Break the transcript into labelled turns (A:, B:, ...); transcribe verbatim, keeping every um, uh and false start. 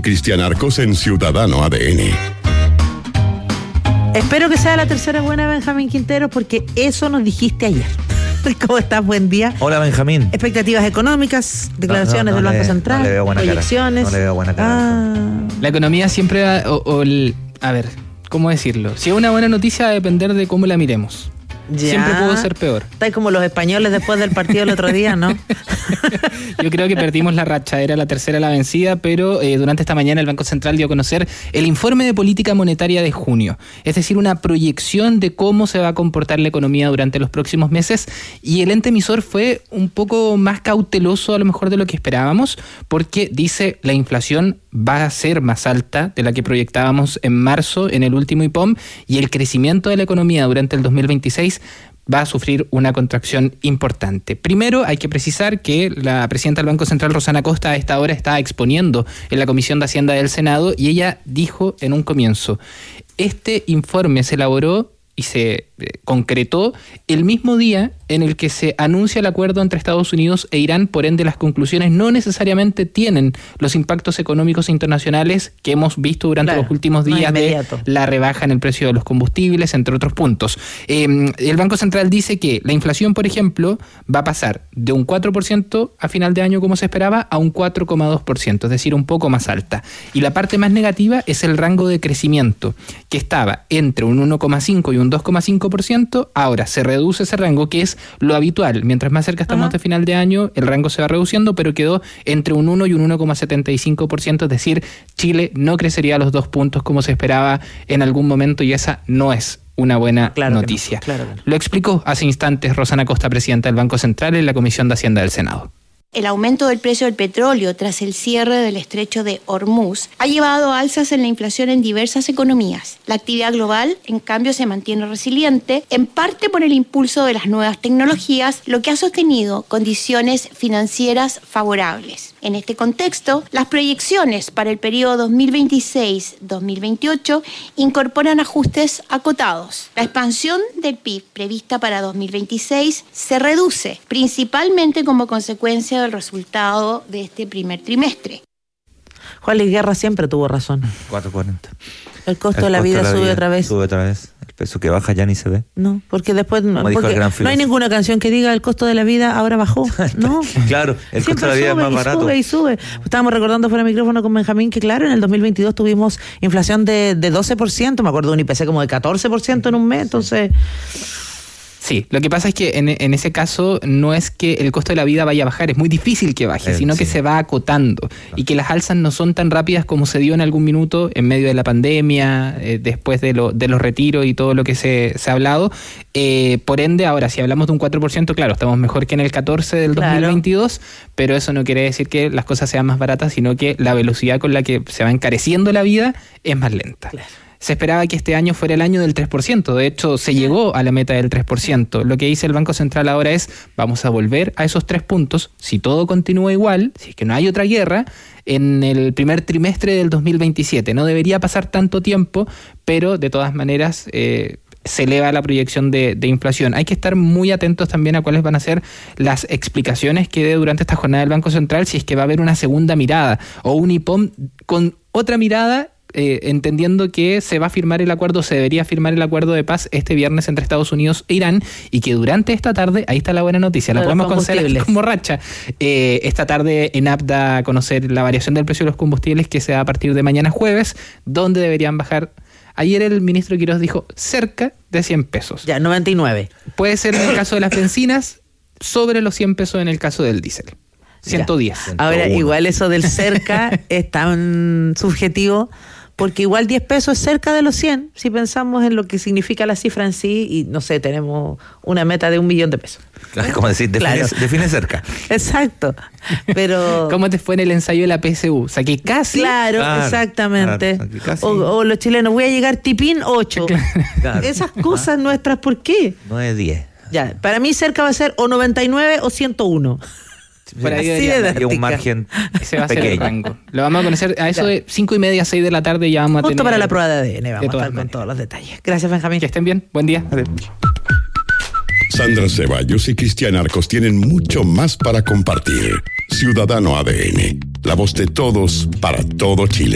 A: Cristian Arcos en Ciudadano A D N.
B: Espero que sea la tercera buena, Benjamín Quintero, porque eso nos dijiste ayer. ¿Cómo estás? Buen día.
C: Hola, Benjamín.
B: Expectativas económicas, declaraciones
C: no, no, no
B: del Banco
C: le,
B: Central,
C: no le veo buena
B: proyecciones.
C: Cara. No le veo buena cara.
B: Ah.
D: La economía siempre va, o, o el, a ver, ¿cómo decirlo? Si es una buena noticia va a depender de cómo la miremos.
B: Ya.
D: Siempre pudo ser peor.
B: Está como los españoles después del partido el otro día, ¿no?
D: Yo creo que perdimos la racha, era la tercera la vencida, pero eh, durante esta mañana el Banco Central dio a conocer el informe de política monetaria de junio, es decir, una proyección de cómo se va a comportar la economía durante los próximos meses, y el ente emisor fue un poco más cauteloso a lo mejor de lo que esperábamos, porque dice la inflación va a ser más alta de la que proyectábamos en marzo en el último I P O M, y el crecimiento de la economía durante el dos mil veintiséis va a sufrir una contracción importante. Primero, hay que precisar que la presidenta del Banco Central, Rosana Costa, a esta hora está exponiendo en la Comisión de Hacienda del Senado, y ella dijo en un comienzo, este informe se elaboró y se eh, concretó el mismo día en el que se anuncia el acuerdo entre Estados Unidos e Irán, por ende las conclusiones no necesariamente tienen los impactos económicos internacionales que hemos visto durante claro, los últimos días de la rebaja en el precio de los combustibles, entre otros puntos. Eh, el Banco Central dice que la inflación, por ejemplo, va a pasar de un cuatro por ciento a final de año como se esperaba a un cuatro coma dos por ciento, es decir, un poco más alta. Y la parte más negativa es el rango de crecimiento, que estaba entre un uno coma cinco y un dos coma cinco por ciento, ahora se reduce ese rango, que es lo habitual. Mientras más cerca estamos Ajá. de final de año, el rango se va reduciendo, pero quedó entre un uno y un uno coma setenta y cinco por ciento, es decir, Chile no crecería a los dos puntos como se esperaba en algún momento, y esa no es una buena claro noticia. No, claro que no. Lo explicó hace instantes Rosana Costa, presidenta del Banco Central, en la Comisión de Hacienda del Senado.
E: El aumento del precio del petróleo tras el cierre del estrecho de Hormuz ha llevado a alzas en la inflación en diversas economías. La actividad global, en cambio, se mantiene resiliente, en parte por el impulso de las nuevas tecnologías, lo que ha sostenido condiciones financieras favorables. En este contexto, las proyecciones para el periodo dos mil veintiséis a dos mil veintiocho incorporan ajustes acotados. La expansión del P I B prevista para dos mil veintiséis se reduce, principalmente como consecuencia del resultado de este primer trimestre.
B: Juan Luis Guerra siempre tuvo razón.
C: cuatro cuarenta.
B: El costo el de la vida de la sube vida otra vez.
C: Sube otra vez. El peso que baja ya ni se ve.
B: No, porque después no, porque no hay ninguna canción que diga el costo de la vida ahora bajó. No.
C: Claro, el
B: siempre
C: costo de la vida es más barato.
B: Sube y sube. Estábamos recordando fuera de micrófono con Benjamín que claro, en el dos mil veintidós tuvimos inflación de, de doce por ciento, me acuerdo de un I P C como de catorce por ciento en un mes, entonces...
D: Sí, lo que pasa es que en, en ese caso no es que el costo de la vida vaya a bajar, es muy difícil que baje, eh, sino sí. que se va acotando y que las alzas no son tan rápidas como se dio en algún minuto en medio de la pandemia, eh, después de, lo, de los retiros y todo lo que se, se ha hablado. Eh, por ende, ahora, si hablamos de un cuatro por ciento, claro, estamos mejor que en el catorce del claro. dos mil veintidós, pero eso no quiere decir que las cosas sean más baratas, sino que la velocidad con la que se va encareciendo la vida es más lenta. Claro. Se esperaba que este año fuera el año del tres por ciento, de hecho se llegó a la meta del tres por ciento. Lo que dice el Banco Central ahora es, vamos a volver a esos tres puntos, si todo continúa igual, si es que no hay otra guerra, en el primer trimestre del dos mil veintisiete. No debería pasar tanto tiempo, pero de todas maneras... Eh, se eleva la proyección de, de inflación. Hay que estar muy atentos también a cuáles van a ser las explicaciones que dé durante esta jornada del Banco Central, si es que va a haber una segunda mirada o un I P O M con otra mirada, eh, entendiendo que se va a firmar el acuerdo, se debería firmar el acuerdo de paz este viernes entre Estados Unidos e Irán, y que durante esta tarde, ahí está la buena noticia, la podemos considerar como racha, eh, esta tarde ENAP da a conocer la variación del precio de los combustibles que se da a partir de mañana jueves, donde deberían bajar. Ayer el ministro Quirós dijo cerca de cien pesos.
B: Ya, noventa y nueve.
D: Puede ser en el caso de las bencinas, sobre los cien pesos en el caso del diésel. ciento diez.
B: Ya. Ahora, igual eso del cerca es tan subjetivo, porque igual diez pesos es cerca de los cien, si pensamos en lo que significa la cifra en sí, y no sé, tenemos una meta de un millón de pesos.
C: Claro, como decir, define, claro. define cerca.
B: Exacto, pero...
D: ¿Cómo te fue en el ensayo de la P S U? Saqué casi...
B: Claro, claro exactamente. Claro, casi. O, o los chilenos, voy a llegar tipín ocho. Claro. Esas cosas nuestras, ¿por qué?
C: nueve diez.
B: Ya, para mí cerca va a ser o noventa y nueve o ciento uno.
D: Por ahí
C: así de un margen
D: ese va a
C: pequeño.
D: Ser el rango. Lo vamos a conocer a eso de cinco y media, seis de la tarde, ya vamos a
B: Justo
D: tener...
B: para la prueba de A D N, vamos
D: de
B: a estar
D: maneras.
B: con todos los detalles. Gracias, Benjamín.
D: Que estén bien, buen día. Adiós.
A: Sandra Ceballos y Cristian Arcos tienen mucho más para compartir. Ciudadano A D N, la voz de todos para todo Chile.